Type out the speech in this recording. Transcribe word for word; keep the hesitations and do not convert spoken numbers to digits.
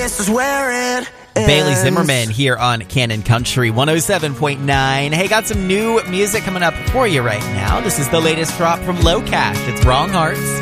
This is where it Bailey Zimmerman here on Canon Country one oh seven point nine. Hey, got some new music coming up for you right now. This is the latest drop from Low Cash. It's Wrong Hearts.